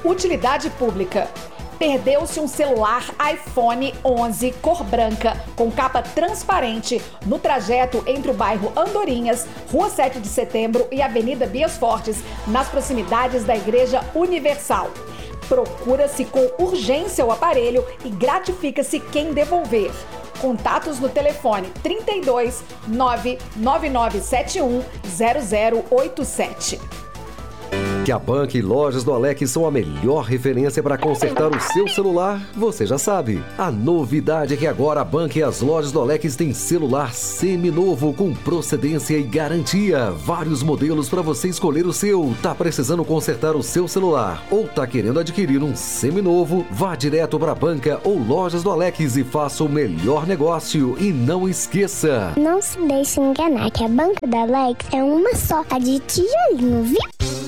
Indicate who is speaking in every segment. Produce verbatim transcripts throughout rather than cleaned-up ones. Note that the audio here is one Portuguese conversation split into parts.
Speaker 1: utilidade pública. Perdeu-se um celular iPhone onze cor branca com capa transparente no trajeto entre o bairro Andorinhas, Rua sete de Setembro e Avenida Bias Fortes, nas proximidades da Igreja Universal. Procura-se com urgência o aparelho e gratifica-se quem devolver. Contatos no telefone trinta e dois, nove nove nove sete um, zero zero oito sete.
Speaker 2: Que a Bank e Lojas do Alex são a melhor referência para consertar o seu celular, você já sabe. A novidade é que agora a Bank e as Lojas do Alex têm celular seminovo com procedência e garantia. Vários modelos para você escolher o seu. Tá precisando consertar o seu celular ou tá querendo adquirir um seminovo? Vá direto para a Banca ou Lojas do Alex e faça o melhor negócio. E não esqueça,
Speaker 3: não se deixe enganar que a Banca da Alex é uma só, a de tijolinho, viu?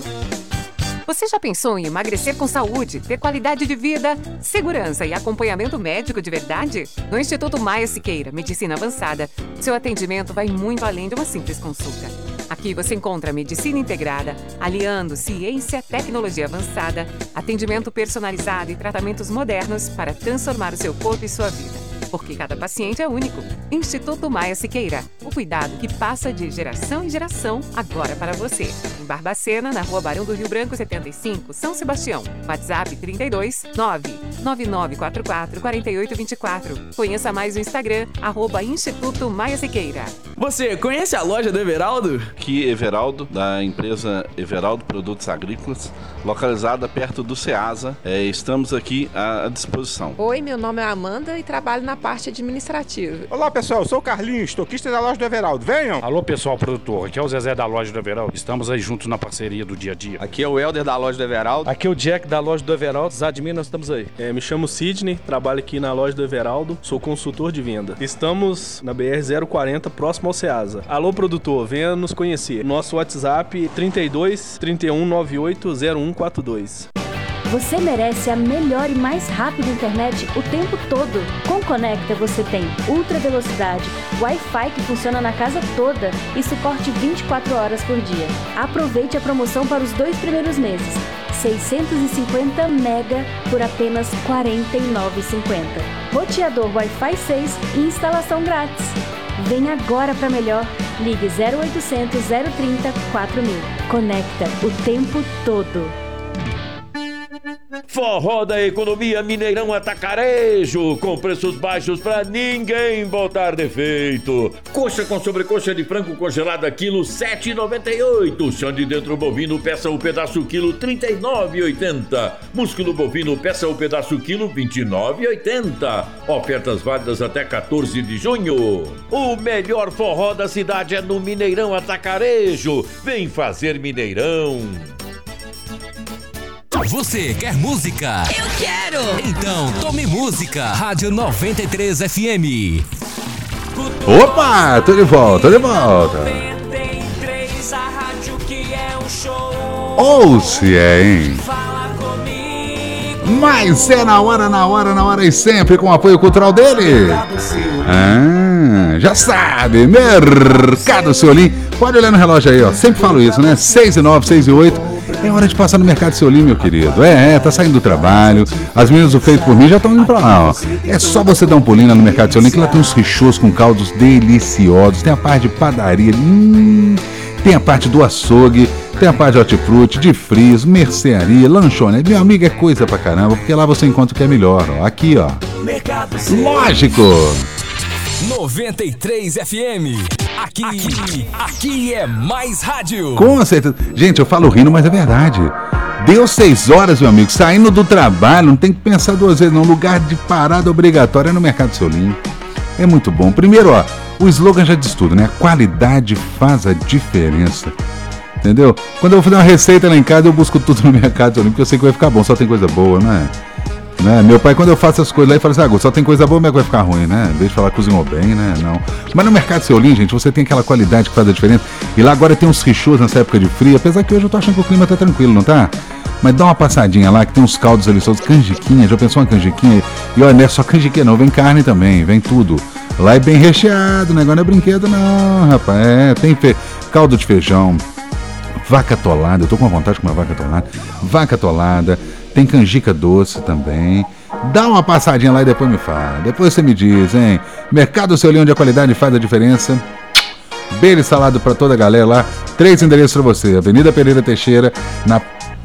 Speaker 4: Você já pensou em emagrecer com saúde, ter qualidade de vida, segurança e acompanhamento médico de verdade? No Instituto Maia Siqueira, Medicina Avançada, seu atendimento vai muito além de uma simples consulta. Aqui você encontra medicina integrada, aliando ciência, tecnologia avançada, atendimento personalizado e tratamentos modernos para transformar o seu corpo e sua vida. Porque cada paciente é único. Instituto Maia Siqueira, o cuidado que passa de geração em geração, agora para você. Em Barbacena, na Rua Barão do Rio Branco, setenta e cinco, São Sebastião. WhatsApp trinta e dois, nove nove nove quatro quatro, quatro oito dois quatro. Conheça mais no Instagram, arroba Instituto Maia Siqueira.
Speaker 5: Você conhece a loja do Everaldo?
Speaker 6: Aqui, Everaldo, da empresa Everaldo Produtos Agrícolas, localizada perto do Ceasa. É, estamos aqui à disposição.
Speaker 7: Oi, meu nome é Amanda e trabalho na parte administrativa.
Speaker 8: Olá, pessoal, eu sou o Carlinhos, estoquista da loja do Everaldo. Venham!
Speaker 9: Alô, pessoal produtor, aqui é o Zezé da loja do Everaldo. Estamos aí juntos na parceria do dia a dia.
Speaker 5: Aqui é o Helder da loja do Everaldo.
Speaker 10: Aqui é o Jack da loja do Everaldo. Zadmin, nós estamos aí.
Speaker 11: É, me chamo Sidney, trabalho aqui na loja do Everaldo, sou consultor de venda. Estamos na B R zero quarenta, próximo ao Ceasa. Alô, produtor, venha nos conhecer. Nosso WhatsApp trinta e dois, trinta e um, noventa e oito, zero um quatro dois.
Speaker 12: Você merece a melhor e mais rápida internet o tempo todo. Com Conecta você tem ultra velocidade, Wi-Fi que funciona na casa toda e suporte vinte e quatro horas por dia. Aproveite a promoção para os dois primeiros meses. seiscentos e cinquenta mega por apenas quarenta e nove reais e cinquenta centavos. Roteador Wi-Fi seis e instalação grátis. Vem agora para melhor. Ligue zero oitocentos, zero trinta, quatro mil. Conecta o tempo todo.
Speaker 13: Forró da Economia Mineirão Atacarejo, com preços baixos pra ninguém botar defeito. Coxa com sobrecoxa de frango congelada, quilo sete reais e noventa e oito. Chão de dentro bovino, peça o pedaço quilo trinta e nove reais e oitenta centavos. Músculo bovino, peça o pedaço quilo vinte e nove reais e oitenta centavos. Ofertas válidas até quatorze de junho. O melhor forró da cidade é no Mineirão Atacarejo. Vem fazer Mineirão.
Speaker 14: Você quer música?
Speaker 15: Eu quero!
Speaker 14: Então tome música. Rádio noventa e três F M.
Speaker 16: Opa, tô de volta, tô de volta.
Speaker 15: noventa e três, a rádio que é um show.
Speaker 16: Ou se é, hein?
Speaker 15: Fala comigo.
Speaker 16: Mas é na hora, na hora, na hora e sempre com o apoio cultural dele. Ah, já sabe, Mercado Ciolim. Pode olhar no relógio aí, ó. Sempre falo isso, né? seis e nove, seis e oito. É hora de passar no Mercado Ciolim, meu querido. É, é, tá saindo do trabalho. As meninas do Feito por Mim já estão indo pra lá, ó. É só você dar um pulinho lá no Mercado Ciolim, que lá tem uns richôs com caldos deliciosos. Tem a parte de padaria, hum, tem a parte do açougue, tem a parte de hortifruti, de frios, mercearia, lanchonete. Meu amigo, é coisa pra caramba, porque lá você encontra o que é melhor, ó. Aqui, ó. Lógico!
Speaker 14: noventa e três F M. Aqui, aqui, aqui é mais rádio.
Speaker 16: Com certeza. Gente, eu falo rindo, mas é verdade. Deu seis horas, meu amigo. Saindo do trabalho, não tem que pensar duas vezes, não. Lugar de parada obrigatória é no Mercado Ciolim. É muito bom. Primeiro, ó, o slogan já diz tudo, né? A qualidade faz a diferença. Entendeu? Quando eu vou fazer uma receita lá em casa, eu busco tudo no Mercado Ciolim, porque eu sei que vai ficar bom, só tem coisa boa, né? Né? Meu pai, quando eu faço essas coisas lá, ele fala assim, ah, só tem coisa boa, mas vai ficar ruim, né? Em vez de falar cozinhou bem, né? Não. Mas no Mercado Ciolim, gente, você tem aquela qualidade que faz a diferença. E lá agora tem uns richôs nessa época de frio, apesar que hoje eu tô achando que o clima tá tranquilo, não tá? Mas dá uma passadinha lá, que tem uns caldos deliciosos, canjiquinha, já pensou uma canjiquinha? E olha, não é só canjiquinha não, vem carne também, vem tudo. Lá é bem recheado, o negócio não é brinquedo não, rapaz. É, tem fe... caldo de feijão, vaca atolada, eu tô com vontade de comer vaca atolada, vaca atolada, Tem canjica doce também. Dá uma passadinha lá e depois me fala. Depois você me diz, hein? Mercado Seu Leão, onde a qualidade faz a diferença. Beijo salado pra toda a galera lá. Três endereços pra você. Avenida Pereira Teixeira, na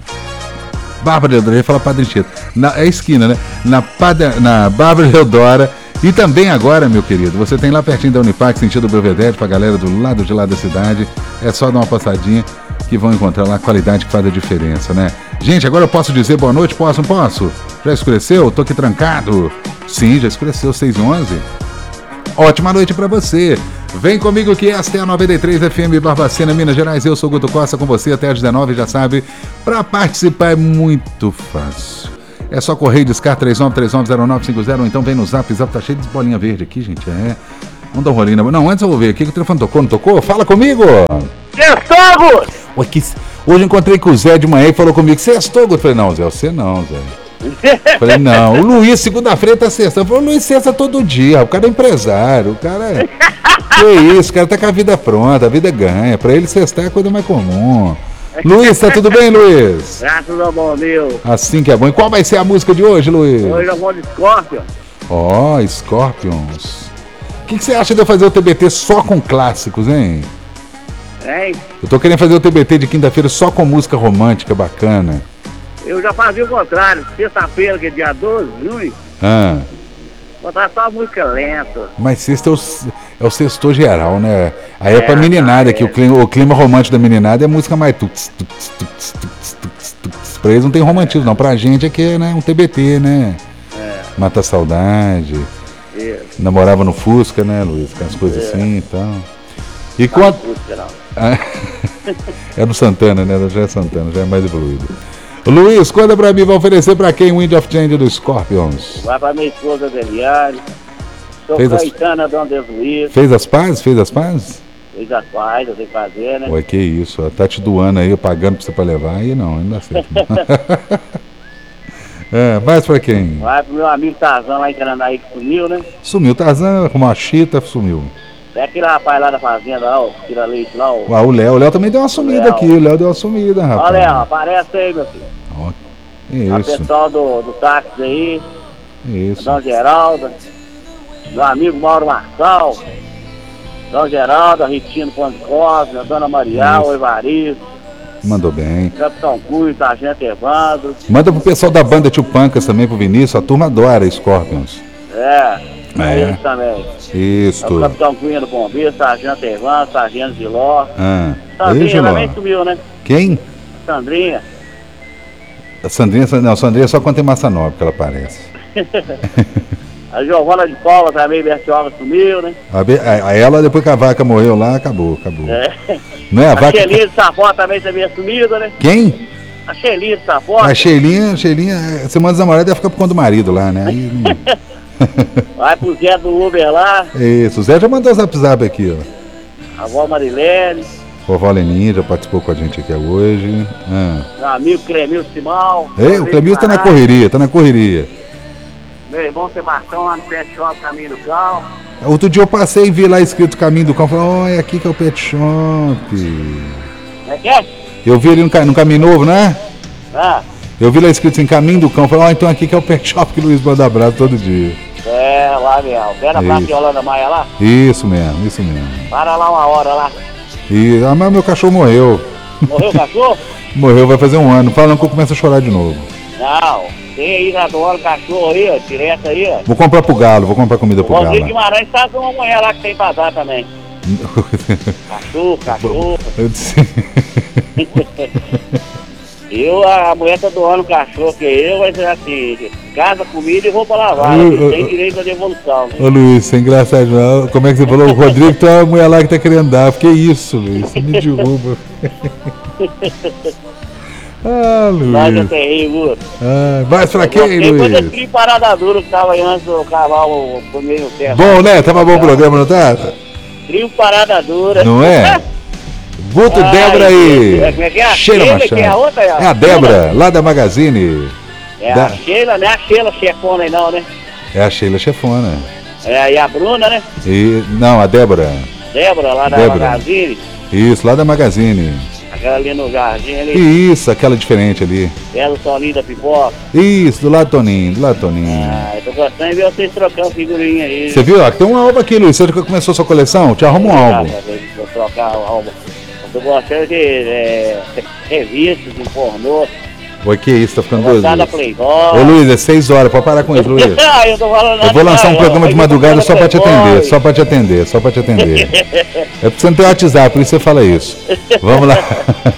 Speaker 16: Bárbara Leodora, eu ia falar Padre Anchieta. Na é esquina, né? Na, Padre, na Bárbara Leodora. E também agora, meu querido, você tem lá pertinho da Unipac, sentido Belvedere, pra galera do lado de lá da cidade. É só dar uma passadinha que vão encontrar lá a qualidade que faz a diferença, né? Gente, agora eu posso dizer boa noite? Posso, não posso? Já escureceu? Tô aqui trancado. Sim, já escureceu, seis e onze. Ótima noite pra você. Vem comigo que esta é a noventa e três F M Barbacena, Minas Gerais. Eu sou Guto Costa com você até às dezenove, já sabe. Pra participar é muito fácil. É só correr e discar três nove três nove zero nove cinco zero, ou então vem no zap, zap tá cheio de bolinha verde aqui, gente. É. Vamos dar um rolinho. Não, antes eu vou ver aqui que o telefone tocou, não tocou? Fala comigo!
Speaker 17: Sextou!
Speaker 16: Hoje encontrei com o Zé de manhã e falou comigo, sextou? Eu falei, não, Zé, você não, Zé. Falei, não, o Luiz, segunda-feira tá sexta. Eu falei, o Luiz sexta todo dia, o cara é empresário, o cara é... Que isso, o cara tá com a vida pronta, a vida ganha. Pra ele sextar é a coisa mais comum. Luiz, tá tudo bem, Luiz?
Speaker 17: Graças ao bom Deus.
Speaker 16: Assim que é bom. E qual vai ser a música de hoje, Luiz?
Speaker 17: Hoje eu vou de Scorpion.
Speaker 16: Ó, oh, Scorpions. O que, que você acha de eu fazer o T B T só com clássicos, hein?
Speaker 17: Hein?
Speaker 16: Eu tô querendo fazer o T B T de quinta-feira só com música romântica bacana.
Speaker 17: Eu já fazia o contrário. Sexta-feira, que é dia doze de junho,
Speaker 16: Ah,
Speaker 17: botar só música lenta.
Speaker 16: mas sexta é o, é o sexto geral, né? Aí é,
Speaker 17: É,
Speaker 16: pra meninada,
Speaker 17: é.
Speaker 16: que o clima, o clima romântico da meninada é música mais... Tuts, tuts, tuts, tuts, tuts, tuts. Pra eles não tem romantismo, não. Pra gente aqui é, né, um T B T, né?
Speaker 17: É.
Speaker 16: Mata a saudade.
Speaker 17: Isso.
Speaker 16: Namorava no Fusca, né, Luiz? Com as coisas
Speaker 17: É.
Speaker 16: assim e tal. E quanto...
Speaker 17: Música, não.
Speaker 16: Ah, é no Santana, né? Já é Santana, já é mais evoluído. Luiz, conta pra mim, vai oferecer pra quem o Wind of Change do Scorpions?
Speaker 17: Vai pra minha esposa Deliane. Sou
Speaker 16: Fez as-
Speaker 17: Caetana, Dom Desuízo.
Speaker 16: Fez as pazes? Fez as pazes?
Speaker 17: Fez as paz, eu tenho que fazer, né?
Speaker 16: Ué, que isso, ó, tá te doando aí, eu pagando pra você pra levar, aí não, não dá certo. Não. É, mais pra quem?
Speaker 17: Vai pro meu amigo Tarzan lá em Cananaí que sumiu, né?
Speaker 16: Sumiu, Tarzan com uma chita, sumiu.
Speaker 17: É aquele rapaz lá da fazenda, lá, ó, tira leite lá, ó.
Speaker 16: Ah, o Léo, o Léo também deu uma sumida
Speaker 17: Léo.
Speaker 16: aqui, o Léo deu uma sumida,
Speaker 17: Ó,
Speaker 16: rapaz.
Speaker 17: Léo, aparece aí, meu filho. O
Speaker 16: Isso,
Speaker 17: pessoal do, do táxi aí,
Speaker 16: isso.
Speaker 17: Dom Geraldo, meu amigo Mauro Marçal, Dom Geraldo, a Ritinho Ponte Costa, a Dona Marial,
Speaker 16: Isso.
Speaker 17: o Evaristo,
Speaker 16: Mandou bem.
Speaker 17: Capitão Cunha, Sargento Evandro.
Speaker 16: Manda pro pessoal da banda Tio Pancas também, pro Vinícius, a turma adora Scorpions.
Speaker 17: É,
Speaker 16: É.
Speaker 17: eles também.
Speaker 16: Isso.
Speaker 17: É o Capitão Cunha do Bombeiro, Sargento Evandro, Sargento Giló.
Speaker 16: Ah. Aí,
Speaker 17: Sandrinha
Speaker 16: Giló.
Speaker 17: também sumiu, né?
Speaker 16: Quem?
Speaker 17: Sandrinha.
Speaker 16: A Sandrinha, não, a Sandrinha só quando tem massa nova que ela aparece.
Speaker 17: A Giovana de Paula também, Bertioga sumiu, né?
Speaker 16: A, Be- a- a ela, depois que a vaca morreu lá, acabou, acabou.
Speaker 17: É.
Speaker 16: Não é a
Speaker 17: A
Speaker 16: vaca...
Speaker 17: Xelinha de Sapó também também sumida, né?
Speaker 16: Quem?
Speaker 17: A Xelinha de Sapó.
Speaker 16: A Sheilinha, a Sheilinha, a semana dos namorados deve ficar por conta do marido lá, né? Aí, não-
Speaker 17: Vai pro Zé do Uber lá,
Speaker 16: Isso, o Zé já mandou o zap zap aqui, ó.
Speaker 17: a avó Marilene,
Speaker 16: Vovó Leninha já participou com a gente aqui hoje. Ah.
Speaker 17: meu amigo Cremil Simão.
Speaker 16: Ei, o Clemilson tá na correria, tá na correria.
Speaker 17: Meu irmão Sebastião lá no Pet Shop Caminho do Cal.
Speaker 16: Outro dia eu passei e vi lá escrito Caminho do Cão, falei, olha, é aqui que é o Pet Shop.
Speaker 17: Como é que é?
Speaker 16: Eu vi ele no, ca- no Caminho Novo, né?
Speaker 17: Ah,
Speaker 16: Eu vi lá escrito assim, Caminho do Cão, falei, ó, então aqui que é o Pet Shop que o Luiz manda abraço todo dia.
Speaker 17: é, lá mesmo. Pé na
Speaker 16: Isso.
Speaker 17: Praça de Holanda Maia lá.
Speaker 16: Isso mesmo, isso mesmo.
Speaker 17: Para lá uma hora lá.
Speaker 16: E, ah, mas meu cachorro morreu.
Speaker 17: Morreu o cachorro?
Speaker 16: Morreu, vai fazer um ano. Falando que eu começo a chorar de novo.
Speaker 17: Não, tem aí na doa o cachorro aí, ó, direto aí, ó.
Speaker 16: Vou comprar pro galo, vou comprar comida
Speaker 17: O
Speaker 16: pro galo.
Speaker 17: Rodrigo Guimarães tá com uma mulher lá que tem pra dar também. Cachorro, cachorro.
Speaker 16: Eu disse-
Speaker 17: Eu, a mulher tá doando cachorro que eu, mas é assim, casa, comida e roupa lavada.
Speaker 16: Eu- eu-
Speaker 17: Tem direito à devolução.
Speaker 16: Ô Luiz, você é engraçado não. Como é que você falou? O Rodrigo tá uma mulher lá que tá querendo dar. Que isso, Luiz? Você me derruba. Ah,
Speaker 17: Nós é
Speaker 16: Luiz.
Speaker 17: terrível.
Speaker 16: Ah, mais pra quem,
Speaker 17: Depois da
Speaker 16: Luiz?
Speaker 17: tri parada dura que tava aí antes do cavalo comer no terra.
Speaker 16: Bom, né? Tava bom o programa, não tá?
Speaker 17: Trio parada dura.
Speaker 16: Não é? Guto,
Speaker 17: Ai,
Speaker 16: Débora aí.
Speaker 17: é, como é que é? A
Speaker 16: Sheila
Speaker 17: Sheila,
Speaker 16: Machado.
Speaker 17: que é a outra, é a
Speaker 16: É a Débora, lá da Magazine.
Speaker 17: É
Speaker 16: Da-
Speaker 17: a Sheila, não é a Sheila chefona aí não, né?
Speaker 16: É a Sheila Chefona.
Speaker 17: É, e a Bruna, né?
Speaker 16: E, não, a Débora.
Speaker 17: Débora, lá da
Speaker 16: Débora.
Speaker 17: Magazine.
Speaker 16: Isso, lá da Magazine.
Speaker 17: Aquela ali no jardim ali.
Speaker 16: Isso, aquela diferente ali.
Speaker 17: É do Solinho da Pipoca.
Speaker 16: Isso, do lado Toninho, do lado Toninho.
Speaker 17: Ah, eu tô gostando de ver vocês trocando figurinha aí.
Speaker 16: Você viu? Ó, tem um álbum aqui, Luiz. Você já começou sua coleção? Te arruma um álbum.
Speaker 17: Vou trocar o álbum. Eu tô gostando de é, revistas, de pornô.
Speaker 16: Oi, que isso, tá ficando
Speaker 17: Tô
Speaker 16: doido.
Speaker 17: gostando da Playboy.
Speaker 16: Ô, Luiz, é seis horas, pode parar com isso, Luiz.
Speaker 17: Ah, eu tô falando nada.
Speaker 16: Eu vou lançar um
Speaker 17: não,
Speaker 16: programa
Speaker 17: eu-
Speaker 16: de
Speaker 17: eu
Speaker 16: madrugada
Speaker 17: tô
Speaker 16: só pra te
Speaker 17: falando
Speaker 16: atender,
Speaker 17: Playboy.
Speaker 16: só pra te atender, só pra te atender. É porque você não tem WhatsApp, por isso você fala isso. Vamos lá.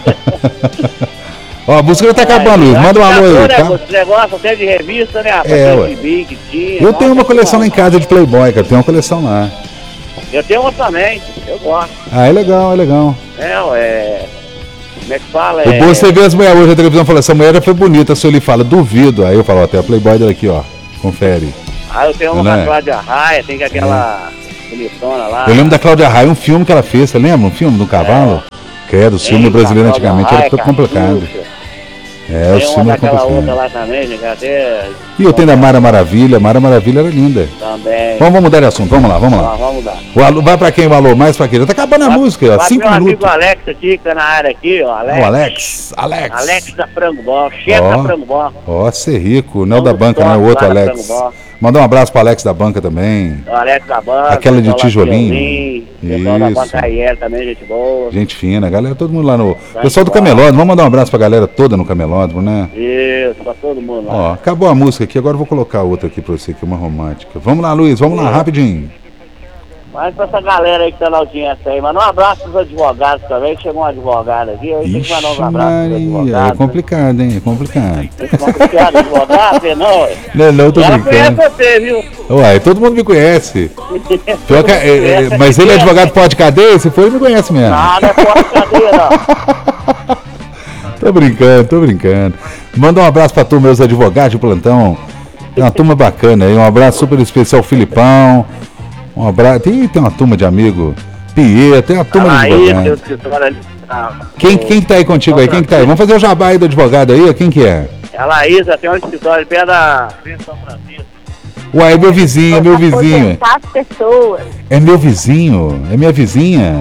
Speaker 16: Ó, a música já tá acabando, Luiz. Manda um alô aí, tá?
Speaker 17: Esse negócio até de revista, né, rapaz?
Speaker 16: É,
Speaker 17: Tem
Speaker 16: ué.
Speaker 17: gibi que tinha,
Speaker 16: Eu tenho
Speaker 17: nossa,
Speaker 16: uma coleção lá em
Speaker 17: que
Speaker 16: casa de Playboy, cara. Tem uma coleção lá.
Speaker 17: Eu tenho uma também, eu gosto.
Speaker 16: Ah, é legal, é legal.
Speaker 17: É, ué. Como é que fala?
Speaker 16: O
Speaker 17: É...
Speaker 16: bom é você ver as mulheres hoje na televisão e falar, essa mulher foi bonita, se ele fala, duvido. Aí eu falo, ó, tem a Playboy dela aqui, ó. Confere.
Speaker 17: Ah, eu tenho uma
Speaker 16: Né?
Speaker 17: com a Cláudia Raia, tem aquela bonitona lá.
Speaker 16: Eu lembro da Cláudia Raia, um filme que ela fez, você lembra? Um filme do cavalo? Que era o filme
Speaker 17: Tem,
Speaker 16: brasileiro
Speaker 17: da Cláudia
Speaker 16: antigamente, era
Speaker 17: Raia,
Speaker 16: todo complicado.
Speaker 17: Cartucho.
Speaker 16: É, o
Speaker 17: Tem uma
Speaker 16: filme era
Speaker 17: daquela outra
Speaker 16: complicado.
Speaker 17: lá também, né, que até
Speaker 16: E eu tenho da Mara Maravilha, Mara Maravilha era linda.
Speaker 17: também.
Speaker 16: Vamos, vamos mudar de assunto, vamos lá, vamos lá.
Speaker 17: Ah, vamos dar.
Speaker 16: O alô, vai pra quem o alô? Mais pra quem? Já tá acabando a música, ó,
Speaker 17: Vai
Speaker 16: cinco
Speaker 17: meu amigo
Speaker 16: minutos.
Speaker 17: Alex aqui, que tá na área aqui, ó. Alex.
Speaker 16: O Alex, Alex.
Speaker 17: Alex da Frango Bom, chefe
Speaker 16: Ó.
Speaker 17: da Frango Bom.
Speaker 16: Ó, ser rico, não da
Speaker 17: Vamos
Speaker 16: banca, né? O
Speaker 17: todos
Speaker 16: outro
Speaker 17: lá na
Speaker 16: Alex.
Speaker 17: Frango Bom.
Speaker 16: Mandar um abraço pro Alex da banca também.
Speaker 17: O Alex da banca.
Speaker 16: Aquela de
Speaker 17: pessoal lá
Speaker 16: tijolinho.
Speaker 17: Piolim, pessoal da
Speaker 16: Isso.
Speaker 17: banca I L também, gente boa.
Speaker 16: Gente fina, galera, todo mundo lá no.
Speaker 17: Tá
Speaker 16: Pessoal do
Speaker 17: igual.
Speaker 16: Camelódromo, vamos mandar um abraço pra galera toda no Camelódromo, né?
Speaker 17: Isso, pra todo mundo lá.
Speaker 16: Ó, acabou a música aqui, agora eu vou colocar outra aqui pra você, que é uma romântica. Vamos lá, Luiz, vamos lá, rapidinho.
Speaker 17: Mas pra essa galera aí que tá na audiência aí, manda um abraço pros advogados também, que chegou um advogado aqui, aí tem que mandar uns abraços pros
Speaker 16: Maria, é
Speaker 17: advogados.
Speaker 16: complicado, hein? É complicado.
Speaker 17: Complicado, advogado, você não, ué.
Speaker 16: Não, não, tô
Speaker 17: Ela
Speaker 16: brincando.
Speaker 17: conhece você, viu?
Speaker 16: Uai, todo mundo me conhece. Pior que- é, é, mas ele é advogado pode cadeia? Se for, ele me conhece mesmo.
Speaker 17: Ah, não é porta cadeia, não.
Speaker 16: Tô brincando, tô brincando. Manda um abraço pra turma, meus advogados de plantão. Tem uma turma bacana aí. Um abraço super especial, Filipão. Um abraço. Tem, tem uma turma de amigo. Pieta, tem uma turma de
Speaker 17: Aí, tem o
Speaker 16: advogados.
Speaker 17: escritório ali. Ah,
Speaker 16: Quem, quem que tá aí contigo aí? Quem que tá aí? Vamos fazer o jabá aí do advogado aí? ó. Quem que é?
Speaker 17: a Laísa tem um escritório perto da São Francisco.
Speaker 16: Uai, é meu vizinho, é meu vizinho.
Speaker 3: As pessoas.
Speaker 16: É meu vizinho, é minha vizinha.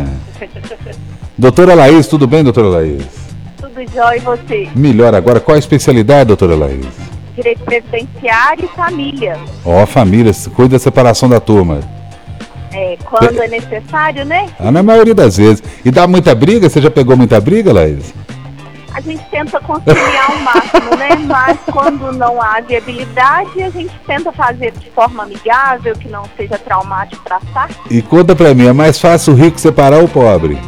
Speaker 16: Doutora Laís, tudo bem, doutora Laís?
Speaker 3: Tudo jóia e você?
Speaker 16: Melhor agora, qual a especialidade, doutora Laís?
Speaker 3: Direito previdenciário e família.
Speaker 16: Ó, família, cuida da separação da turma.
Speaker 3: É, quando é necessário, né?
Speaker 16: Ah, na maioria das vezes. E dá muita briga? Você já pegou muita briga, Laís?
Speaker 3: A gente tenta conciliar o máximo, né? Mas quando não há viabilidade, a gente tenta fazer de forma amigável, que não seja traumático para a
Speaker 16: E conta pra mim, é mais fácil o rico separar ou o pobre?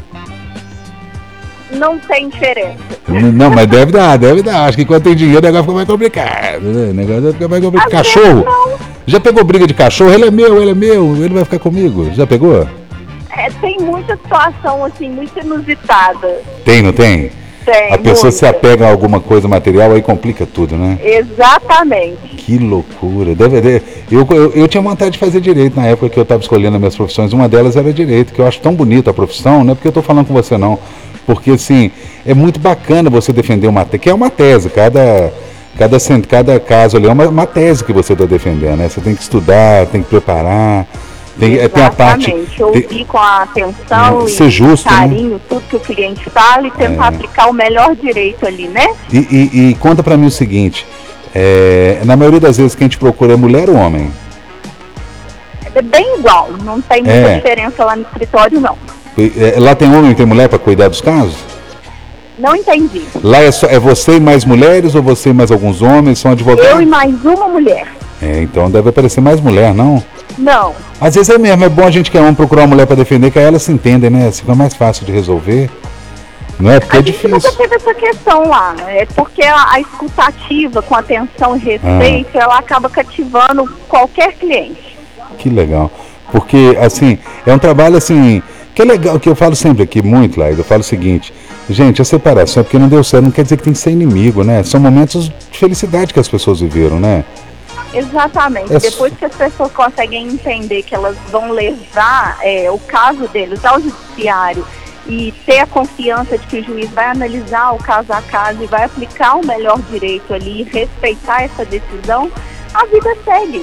Speaker 3: Não tem diferença.
Speaker 16: Não, mas deve dar, deve dar. Acho que quando tem dinheiro o negócio fica mais complicado. Né? O negócio fica mais complicado.
Speaker 3: Às
Speaker 16: Cachorro?
Speaker 3: vezes não.
Speaker 16: Já pegou briga de cachorro? Ele é meu, ele é meu, ele vai ficar comigo. Já pegou?
Speaker 3: É, tem muita situação, assim, muito inusitada.
Speaker 16: Tem, não tem?
Speaker 3: Tem,
Speaker 16: A pessoa
Speaker 3: muita.
Speaker 16: se apega a alguma coisa material, aí complica tudo, né?
Speaker 3: Exatamente.
Speaker 16: Que loucura. Deve, deve- eu, eu, eu tinha vontade de fazer direito na época que eu estava escolhendo as minhas profissões. Uma delas era direito, que eu acho tão bonita a profissão, não é porque eu estou falando com você, não. Porque, assim, é muito bacana você defender uma tese, que é uma tese, cada, cada, cent- cada caso ali é uma, uma tese que você está defendendo, né? Você tem que estudar, tem que preparar, tem, tem a parte...
Speaker 3: Exatamente. Ouvir
Speaker 16: tem-
Speaker 3: com atenção
Speaker 16: É,
Speaker 3: e
Speaker 16: ser justo, né?
Speaker 3: carinho tudo que o cliente fala e tentar
Speaker 16: É.
Speaker 3: aplicar o melhor direito ali, né?
Speaker 16: E, e- e conta pra mim o seguinte, é, na maioria das vezes quem te procura é mulher ou homem?
Speaker 3: É bem igual, não tem muita
Speaker 16: É.
Speaker 3: diferença lá no escritório, não.
Speaker 16: E, é, lá tem homem e tem mulher para cuidar dos casos?
Speaker 3: Não entendi.
Speaker 16: Lá é, só, é você e mais mulheres ou você e mais alguns homens? São advogados?
Speaker 3: Eu e mais uma mulher.
Speaker 16: É, então deve aparecer mais mulher, não?
Speaker 3: Não.
Speaker 16: Às vezes é mesmo, é bom a gente que é homem procurar uma mulher para defender, que aí elas se entendem, né? Fica mais fácil de resolver. Não é? Porque
Speaker 3: A
Speaker 16: é
Speaker 3: gente
Speaker 16: difícil.
Speaker 3: nunca teve essa questão lá. É porque a, a escutativa com atenção e respeito,
Speaker 16: Ah.
Speaker 3: ela acaba cativando qualquer cliente.
Speaker 16: Que legal. Porque, assim, é um trabalho, assim, que é legal, que eu falo sempre aqui, muito, Laís, eu falo o seguinte, gente, a separação é porque não deu certo, não quer dizer que tem que ser inimigo, né? São momentos de felicidade que as pessoas viveram, né?
Speaker 3: Exatamente.
Speaker 16: É
Speaker 3: Depois que as pessoas conseguem entender que elas vão levar é, o caso deles ao judiciário e ter a confiança de que o juiz vai analisar o caso a caso e vai aplicar o melhor direito ali, respeitar essa decisão, a vida segue.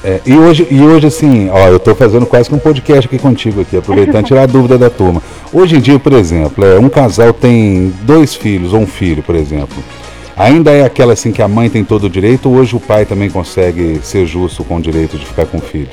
Speaker 16: É, e, hoje, e hoje, assim, ó, eu estou fazendo quase que um podcast aqui contigo, aqui, aproveitando tirar a dúvida da turma. Hoje em dia, por exemplo, é, um casal tem dois filhos, ou um filho, por exemplo. Ainda é aquela assim que a mãe tem todo o direito, ou hoje o pai também consegue ser justo com o direito de ficar com o filho?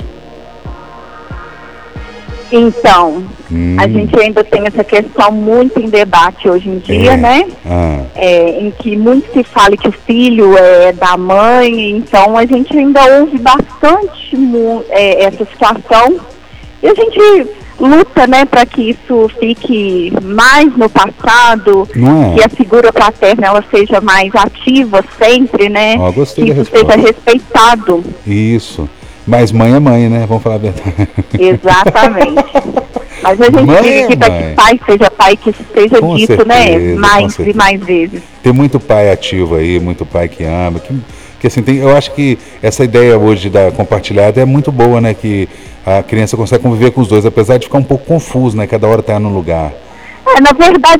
Speaker 3: Então,
Speaker 16: hum.
Speaker 3: a gente ainda tem essa questão muito em debate hoje em dia,
Speaker 16: é.
Speaker 3: né?
Speaker 16: Ah.
Speaker 3: É, em que muito se fala que o filho é da mãe, então a gente ainda ouve bastante mu- é, essa situação. E a gente luta, né, para que isso fique mais no passado,
Speaker 16: Não é?
Speaker 3: que a figura paterna ela seja mais ativa sempre, né?
Speaker 16: Ó, gostei
Speaker 3: que
Speaker 16: da
Speaker 3: isso
Speaker 16: resposta.
Speaker 3: seja respeitado.
Speaker 16: Isso. Mas mãe é mãe, né? Vamos falar a verdade.
Speaker 3: Exatamente. Mas a gente
Speaker 16: Mãe é
Speaker 3: acredita
Speaker 16: mãe.
Speaker 3: que pai seja pai, que seja
Speaker 16: Com
Speaker 3: dito,
Speaker 16: certeza,
Speaker 3: né?
Speaker 16: com
Speaker 3: Mais
Speaker 16: certeza.
Speaker 3: e mais vezes.
Speaker 16: Tem muito pai ativo aí, muito pai que ama, que, que assim, tem, eu acho que essa ideia hoje da compartilhada é muito boa, né? Que a criança consegue conviver com os dois, apesar de ficar um pouco confuso, né? Cada hora tá num lugar.
Speaker 3: É, na verdade,